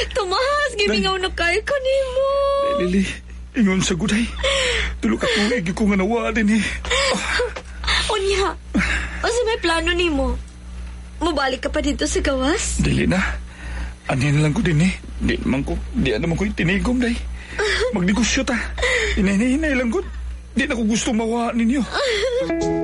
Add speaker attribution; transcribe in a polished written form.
Speaker 1: Tomas, gimingaw na kayo ko nimo.
Speaker 2: Lili, ingon sa guday. Tulo ka tuig ko nga nawa din eh.
Speaker 1: Unya, o sa may plano nimo? Mabalik ka pa dito sa gawas?
Speaker 2: Dili na. Ani na lang ko din eh. Di naman ko itinigom day. Magnegosyo ta. Hinay lang ko. Di na ko gusto mawa ninyo.